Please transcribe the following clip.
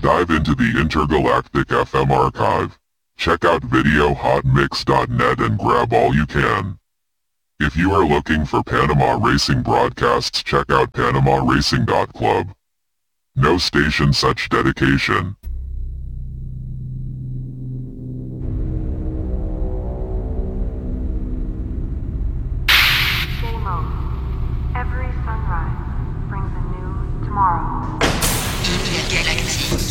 Dive into the intergalactic FM archive. Check out videohotmix.net and grab all you can. If you are looking for Panama Racing broadcasts, check out PanamaRacing.club. No station such dedication. Every sunrise brings a new tomorrow. Toute la galaxie